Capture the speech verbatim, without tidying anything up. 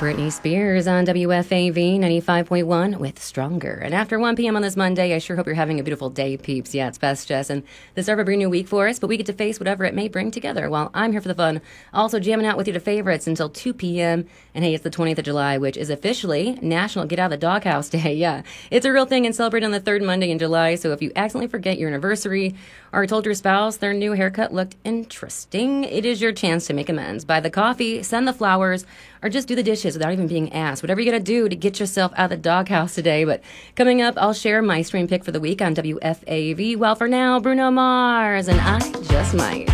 Britney Spears on W F A V ninety-five point one with Stronger. And after one p.m. on this Monday, I sure hope you're having a beautiful day, peeps. Yeah, it's Best Jess, and this is a brand new week for us, but we get to face whatever it may bring together while I'm here for the fun. Also jamming out with you to favorites until two p.m. And hey, it's the twentieth of July, which is officially National Get Out of the Doghouse Day. Yeah, it's a real thing and celebrated on the third Monday in July, so if you accidentally forget your anniversary or told your spouse their new haircut looked interesting, it is your chance to make amends. Buy the coffee, send the flowers, or just do the dishes without even being asked. Whatever you gotta do to get yourself out of the doghouse today. But coming up, I'll share my stream pick for the week on W F A V. Well, for now, Bruno Mars and I Just Might.